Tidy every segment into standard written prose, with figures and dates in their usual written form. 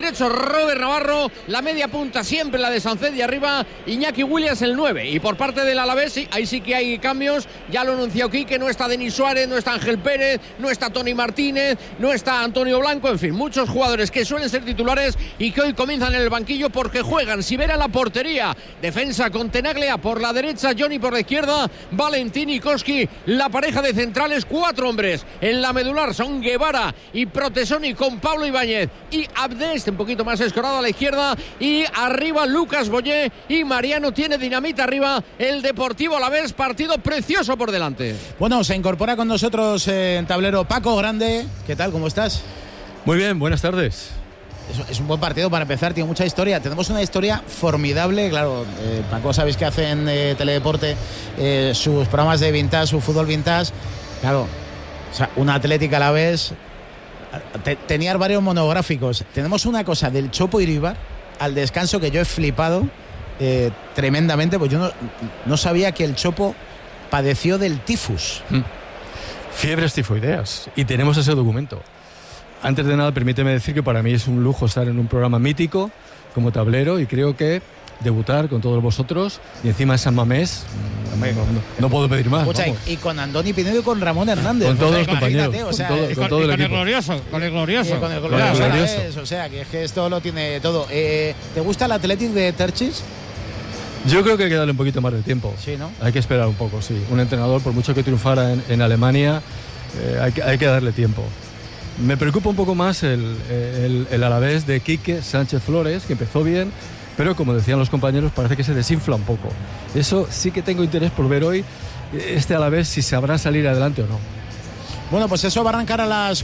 derecho Robert Navarro, la media punta siempre la de Sánchez y arriba Iñaki Williams el 9. Y por parte del Alavés, sí, ahí sí que hay cambios, ya lo anunció Quique, no está Denis Suárez, no está Ángel Pérez, no está Tony Martínez, no está Antonio Blanco, en fin, muchos jugadores que suelen ser titulares y que hoy comienzan en el banquillo porque juegan. Sivera en la portería, defensa con Tenaglia por la derecha, Johnny por la izquierda, Valentín y Koski, la pareja de centrales, 4 hombres en la medular son Guevara y Protesoni con Pablo Ibáñez y Abdes, un poquito más escorado a la izquierda, y arriba Lucas Boyé y Mariano tiene dinamita arriba el Deportivo Alavés, partido precioso por delante. Bueno, se incorpora con nosotros en tablero Paco Grande. ¿Qué tal? ¿Cómo estás? Muy bien, buenas tardes. Es un buen partido para empezar, tiene mucha historia. Tenemos una historia formidable, claro. Paco, sabéis que hace en Teledeporte sus programas de vintage, su fútbol vintage. Claro, o sea, una Atlética a la vez. Tenía varios monográficos. Tenemos una cosa del Chopo Iribar al descanso que yo he flipado tremendamente, pues yo no sabía que el Chopo padeció del tifus. Fiebres tifoideas. Y tenemos ese documento. Antes de nada, permíteme decir que para mí es un lujo estar en un programa mítico como tablero y creo que debutar con todos vosotros y encima de San Mamés no puedo pedir más. Escucha, y con Andoni Pinedo y con Ramón Hernández. Con todos los compañeros. Con todo el equipo. Con el glorioso. O sea, que es que esto lo tiene todo. ¿Te gusta el Athletic de Terchis? Yo creo que hay que darle un poquito más de tiempo. Sí, ¿no? Hay que esperar un poco, sí. Un entrenador, por mucho que triunfara en Alemania, hay que darle tiempo. Me preocupa un poco más el Alavés de Quique Sánchez Flores, que empezó bien, pero como decían los compañeros, parece que se desinfla un poco. Eso sí que tengo interés por ver hoy este Alavés si sabrá salir adelante o no. Bueno, pues eso va a arrancar a las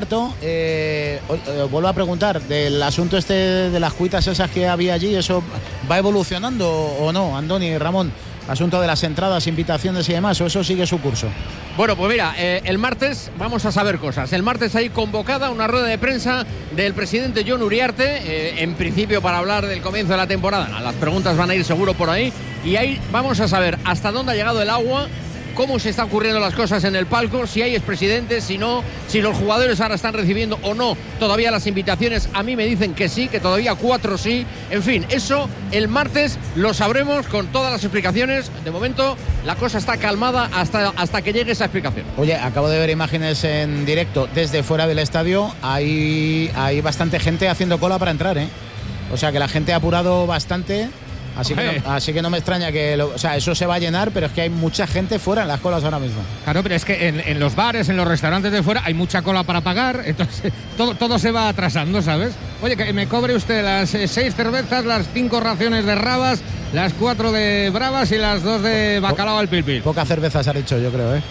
4:15. Vuelvo a preguntar, del asunto este de las cuitas esas que había allí, ¿eso va evolucionando o no, Andoni y Ramón? Asunto de las entradas, invitaciones y demás, ¿o eso sigue su curso? Bueno, pues mira, el martes vamos a saber cosas. El martes hay convocada una rueda de prensa del presidente Jon Uriarte, en principio para hablar del comienzo de la temporada. Las preguntas van a ir seguro por ahí y ahí vamos a saber hasta dónde ha llegado el agua, cómo se están ocurriendo las cosas en el palco, si hay expresidentes, si no, si los jugadores ahora están recibiendo o no todavía las invitaciones. A mí me dicen que sí, que todavía 4 sí. En fin, eso el martes lo sabremos con todas las explicaciones. De momento la cosa está calmada hasta que llegue esa explicación. Oye, acabo de ver imágenes en directo desde fuera del estadio. Hay bastante gente haciendo cola para entrar, ¿eh? O sea que la gente ha apurado bastante. Así que no me extraña que eso se va a llenar, pero es que hay mucha gente fuera en las colas ahora mismo. Claro, pero es que en los bares, en los restaurantes de fuera hay mucha cola para pagar, entonces todo se va atrasando, ¿sabes? Oye, que me cobre usted las 6 cervezas, las 5 raciones de rabas, las 4 de bravas y las 2 de bacalao al pil-pil. Pocas cervezas ha dicho, yo creo, ¿eh?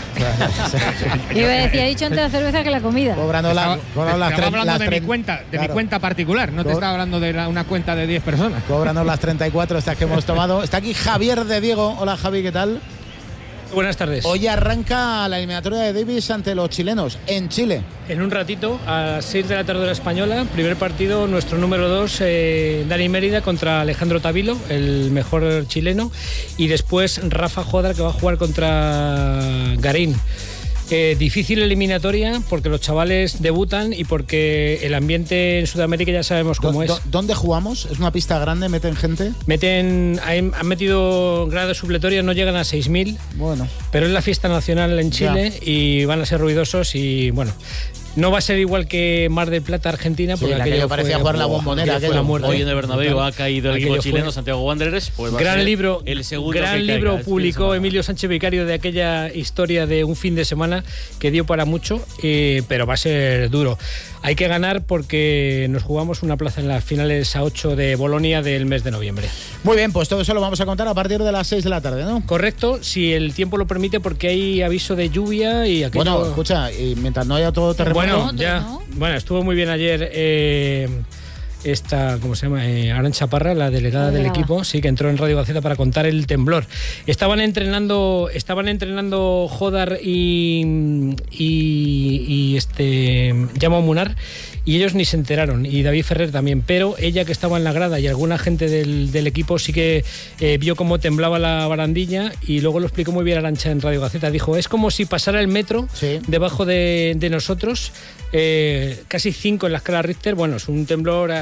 Iba a decir, ha dicho antes la cerveza que la comida. Estaba hablando de mi cuenta particular, no te estaba hablando de una cuenta de 10 personas. Cóbranos las 34 estas que hemos tomado. Está aquí Javier de Diego. Hola, Javi, ¿qué tal? Buenas tardes. Hoy arranca la eliminatoria de Davis ante los chilenos en Chile. En un ratito, a las 6 de la tarde hora española, primer partido, nuestro número 2, Dani Mérida contra Alejandro Tavilo, el mejor chileno, y después Rafa Jodar, que va a jugar contra Garín. Difícil eliminatoria porque los chavales debutan y porque el ambiente en Sudamérica ya sabemos cómo es. ¿Dónde jugamos? ¿Es una pista grande? ¿Meten gente? Han metido gradas supletorias, no llegan a 6.000. Bueno. Pero es la fiesta nacional en Chile y van a ser ruidosos y bueno. No va a ser igual que Mar del Plata, Argentina, porque aquello parecía jugar la Bombonera. Hoy en el Bernabéu ha caído el equipo chileno, Santiago Wanderers. Pues gran libro, el segundo gran libro publicó Emilio Sánchez Vicario de aquella historia de un fin de semana que dio para mucho, pero va a ser duro. Hay que ganar porque nos jugamos una plaza en las finales a 8 de Bolonia del mes de noviembre. Muy bien, pues todo eso lo vamos a contar a partir de las 6 de la tarde, ¿no? Correcto, si el tiempo lo permite, porque hay aviso de lluvia y aquello... Bueno, escucha, y mientras no haya todo terremoto... Bueno, estuvo muy bien ayer ¿cómo se llama? Arantxa Parra, la delegada del equipo, sí, que entró en Radio Gaceta para contar el temblor. Estaban entrenando Jodar y Jaume Munar, y ellos ni se enteraron, y David Ferrer también, pero ella, que estaba en la grada, y alguna gente del equipo sí que vio cómo temblaba la barandilla, y luego lo explicó muy bien Arantxa en Radio Gaceta. Dijo, es como si pasara el metro debajo de nosotros, casi 5 en la escala Richter. Bueno, es un temblor